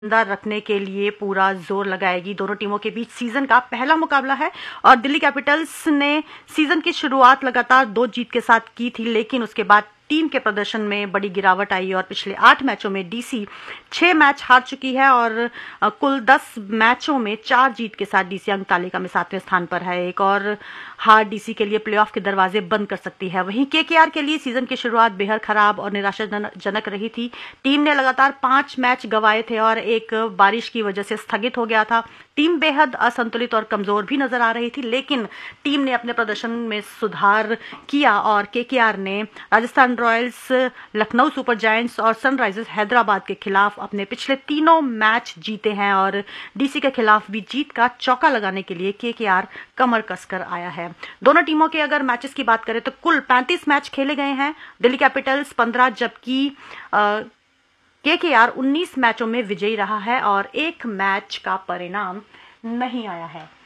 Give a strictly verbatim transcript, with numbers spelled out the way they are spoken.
अंदर रखने के लिए पूरा जोर लगाएगी। दोनों टीमों के बीच सीजन का पहला मुकाबला है और दिल्ली कैपिटल्स ने सीजन की शुरुआत लगातार दो जीत के साथ की थी, लेकिन उसके बाद टीम के प्रदर्शन में बड़ी गिरावट आई और पिछले आठ मैचों में डीसी छह मैच हार चुकी है और कुल दस मैचों में चार जीत के साथ डीसी अंक तालिका में सातवें स्थान पर है। एक और हार डीसी के लिए प्लेऑफ के दरवाजे बंद कर सकती है। वहीं केकेआर के लिए सीजन की शुरुआत बेहद खराब और निराशाजनक रही थी। टीम ने लगातार पांच मैच गंवाए थे और एक बारिश की वजह से स्थगित हो गया था। टीम बेहद असंतुलित और कमजोर भी नजर आ रही थी, लेकिन टीम ने अपने प्रदर्शन में सुधार किया और केकेआर ने Rajasthan Royals, Lucknow super giants और सनराइजर्स हैदराबाद के खिलाफ अपने पिछले तीनों मैच जीते हैं और डीसी के खिलाफ भी जीत का चौका लगाने के लिए केकेआर कमर कसकर आया है। दोनों टीमों के अगर मैचेस की बात करें तो कुल पैंतीस मैच खेले गए हैं। दिल्ली कैपिटल्स पंद्रह जबकि केकेआर उन्नीस मैचों में विजयी रहा है और एक मैच का परिणाम नहीं आया है।